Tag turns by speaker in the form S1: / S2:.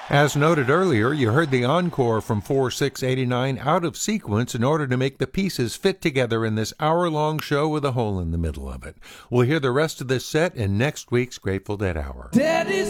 S1: As noted earlier, you heard the encore from 4-6-89 out of sequence in order to make the pieces fit together in this hour-long show with a hole in the middle of it. We'll hear the rest of this set in next week's Grateful Dead Hour.